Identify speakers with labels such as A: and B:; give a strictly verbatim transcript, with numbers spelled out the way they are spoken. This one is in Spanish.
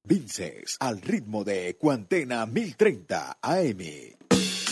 A: Vinces, al ritmo de Cuantena mil treinta A M.